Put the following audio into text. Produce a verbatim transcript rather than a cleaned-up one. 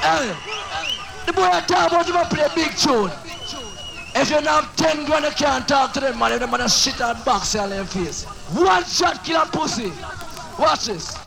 Hey, the boy I talk about him play big tune. If you don't have ten grand, you can't talk to them, man. If them man a shit and box you on their face. One shot kill a pussy. Watch this.